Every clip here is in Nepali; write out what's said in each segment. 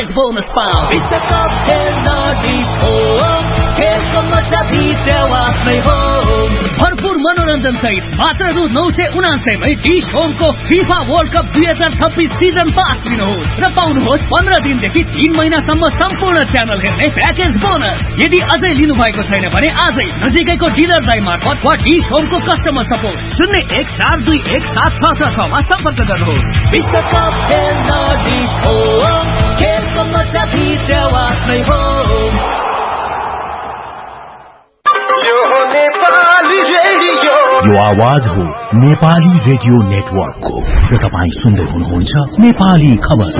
बोनस पाऊ विश्वकप खेल्न डिश होम खेलको मजा भित्र आफ्नै होम भरपूर मनोरञ्जन सहित मात्र रु 979 मै dish होमको FIFA world cup 2026 season pass लिनुहोस् र पाउनुहोस् 15 दिनदेखि 3 महिनासम्म सम्पूर्ण च्यानल हेर्ने प्याकेज बोनस। यदि अझै लिनु भएको छैन भने आजै नजिकैको डिलरलाई मार्फत वा डिश होमको कस्टमर सपोर्ट 01421766 मा सम्पर्क गर्नुहोस्। विश्वकप खेल्न डिश होम खेलको मजा भित्र आफ्नै होम। यो आवाज हो नेपाली रेडियो नेटवर्कको र तपाईं सुन्दै हुनुहुन्छ नेपाली खबर।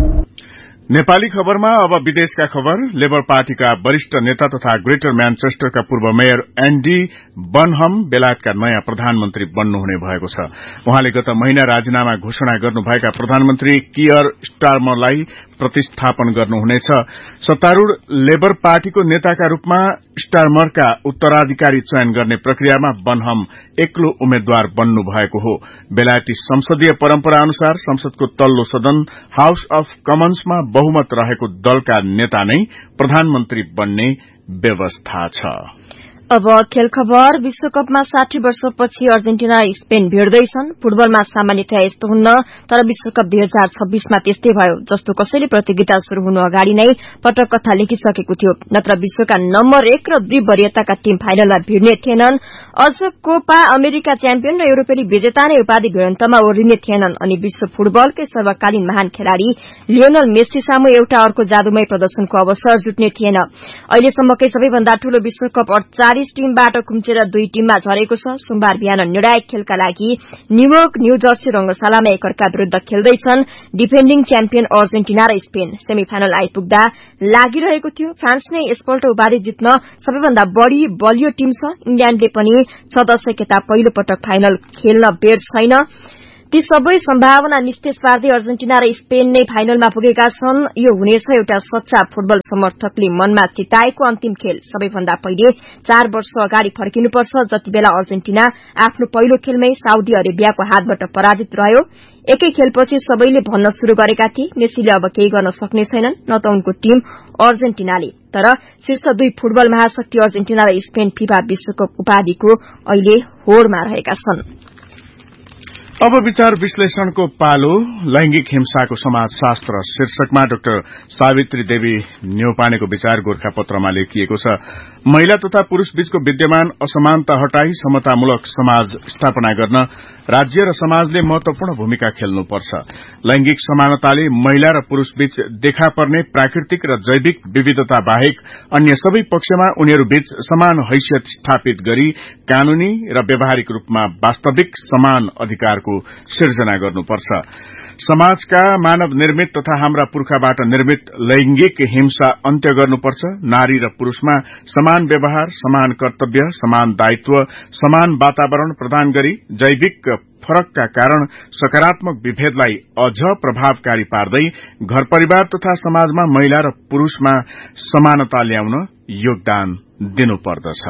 नेपाली खबरमा अब विदेशका खबर। लेबर पार्टीका वरिष्ठ नेता तथा ग्रेटर म्यानचेस्टरका पूर्व मेयर एन्डी बनहम बेलायतका नयाँ प्रधानमन्त्री बन्नुहुने भएको छ। उहाँले गत महिना राजीनामा घोषणा गर्नुभएका प्रधानमन्त्री कियर स्टारमरलाई प्रतिस्थापन गर्नुहुनेछ। सत्तारूढ़ लेबर पार्टीको नेताका रूपमा स्टारमरका उत्तराधिकारी चयन गर्ने प्रक्रियामा बनहम एक्लो उम्मेद्वार बन्नु भएको हो। बेलायती संसदीय परम्परा अनुसार संसदको तल्लो सदन हाउस अफ कमन्समा बहुमत रहेको दलका नेता नै प्रधानमन्त्री बन्ने व्यवस्था छ। अब खेल खबर। विश्वकपमा 60 वर्षपछि अर्जेन्टिना र स्पेन भिड्दैछन्। फुटबलमा सामान्यतया यस्तो हुन्न, तर विश्वकप 2026 मा त्यस्तै भयो। जस्तो कसैले प्रतियोगिता शुरू हुनु अगाडि नै पटकथा लेखिसकेको थियो। नत्र विश्वका नम्बर 1 र 2 वरियताका टीम फाइनलमा भिड्ने थिएनन्। अझ कोपा अमेरिका च्याम्पियन र युरोपेली विजेता नै उपाधि भिडन्तमा ओर्लिने थिएनन्। अनि विश्व फुटबलकै सर्वकालीन महान खेलाड़ी लियोनल मेस्सी सामु एउटा अर्को जादुमय प्रदर्शनको अवसर जुट्ने थिएन। अहिलेसम्मकै सबैभन्दा ठूलो विश्वकप 48 टीमबाट खुम्चेर 2 टीममा झरेको छ। सोमबार बिहान निर्णायक खेलका लागि न्यूयोर्क न्यू जर्सी रंगशालामा एकअर्का विरूद्ध खेल्दैछन्। डिफेन्डिङ च्याम्पियन अर्जेन्टिना र स्पेन सेमिफाइनल आइपुग्दा लागिरहेको थियो। फ्रान्स नै यसपल्ट उपाधि जित्न सबैभन्दा बढ़ी बलियो टीम छ। इंग्ल्याण्डले पनि 6 दशकका पहिलो पटक फाइनल खेल्न बेर छैन। ती सबै सम्भावना निस्तेज पार्दै अर्जेन्टिना र स्पेन नै फाइनलमा पुगेका छन्। यो हुनेछ एउटा सच्चा फुटबल समर्थकले मनमा चिताएको अन्तिम खेल। सबैभन्दा पहिले 4 वर्ष अगाडि फर्किनुपर्छ, जतिबेला अर्जेन्टिना आफ्नो पहिलो खेलमै साउदी अरेबियाको हातबाट पराजित रह्यो। एकै खेलपछि सबैले भन्न शुरू गरेका थिए मेसीले अब केही गर्न सक्ने छैनन्, न त उनको टीम अर्जेन्टिनाले। तर शीर्ष 2 फुटबल महाशक्ति अर्जेन्टिना र स्पेन फिफा विश्वकप उपाधिको अहिले होडमा रहेका छन्। अब विचार विश्लेषणको पालो। लैंगिक हिंसाको समाजशास्त्र शीर्षकमा डाक्टर सावित्री देवी न्यौपानेको विचार गोरखापत्रमा लेखिएको छ। महिला तथा पुरूष बीचको विद्यमान असमानता हटाई समतामूलक समाज स्थापना गर्न राज्य र समाजले महत्वपूर्ण भूमिका खेल्नुपर्छ। लैंगिक समानताले महिला र पुरूष बीच देखा पर्ने प्राकृतिक र जैविक विविधता बाहेक अन्य सबै पक्षमा उनीहरूबीच समान हैसियत स्थापित गरी कानूनी र व्यावहारिक रूपमा वास्तविक समान अधिकारको सिर्जना गर्नुपर्छ। समाजका मानव निर्मित तथा हाम्रा पुर्खाबाट निर्मित लैंगिक हिंसा अन्त्य गर्नुपर्छ। नारी र पुरूषमा समान व्यवहार, समान कर्तव्य, समान दायित्व, समान वातावरण प्रदान गरी जैविक फरकका कारण सकारात्मक विभेदलाई अझ प्रभावकारी पार्दै घर परिवार तथा समाजमा महिला र पुरूषमा समानता ल्याउन योगदान दिनुपर्दछ।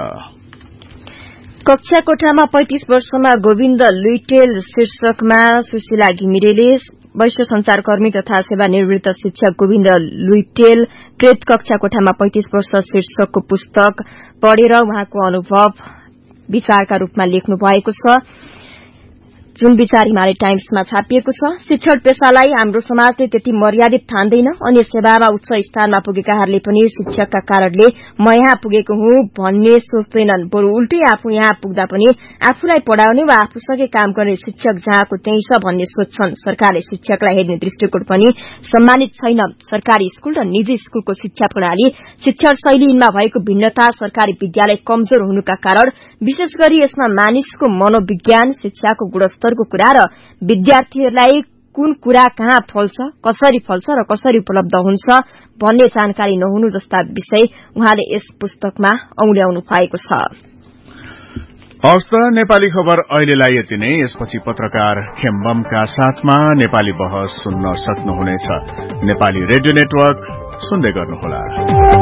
कक्षा कोठामा 35 वर्षमा गोविन्द लुइटेल शीर्षकमा सुशीला घिमिरेले वैश्य संचारकर्मी तथा सेवानिवृत्त शिक्षक गोविन्द लुइटेल कृत कक्षा कोठामा 35 वर्ष शीर्षकको पुस्तक पढेर उहाँको अनुभव विचारका रूपमा लेख्नु भएको छ, जुन विचार हिमालय टाइम्समा छापिएको छ। शिक्षण पेशालाई हाम्रो समाजले त्यति मर्यादित ठान्दैन। अन्य सेवामा उच्च स्थानमा पुगेकाहरूले पनि शिक्षकका कारणले म यहाँ पुगेको हुँ भन्ने सोच्दैनन्, बरु उल्टै आफू यहाँ पुग्दा पनि आफूलाई पढ़ाउने वा आफूसँगै काम गर्ने शिक्षक जहाँको त्यही छ भन्ने सोच्छन्। सरकारले शिक्षकलाई हेर्ने दृष्टिकोण पनि सम्मानित छैन। सरकारी स्कूल र निजी स्कूलको शिक्षा प्रणाली, शिक्षण शैली यिनमा भएको भिन्नता, सरकारी विद्यालय कमजोर हुनुका कारण, विशेष गरी यसमा मानिसको मनोविज्ञान, शिक्षाको गुणस्तर को कुरा र विद्यार्थीहरूलाई कुन कुरा कहाँ फल्छ, कसरी फल्छ र कसरी उपलब्ध हुन्छ भन्ने जानकारी नहुनु जस्ता विषय उहाँले यस पुस्तकमा औल्याउनु भएको छ। हस्त नेपाली खबर अहिलेलाई यति नै। यसपछि पत्रकार खेम्बमका साथमा नेपाली बहस सुन्न सक्नुहुनेछ। नेपाली रेडियो नेटवर्क सुन्दै गर्नुहोला।